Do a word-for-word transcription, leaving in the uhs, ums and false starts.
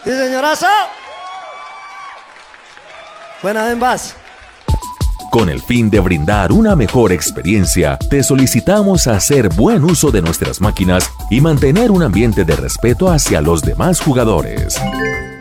¿Sí, señorazo? Buenas en paz. Con el fin de brindar una mejor experiencia, te solicitamos hacer buen uso de nuestras máquinas y mantener un ambiente de respeto hacia los demás jugadores.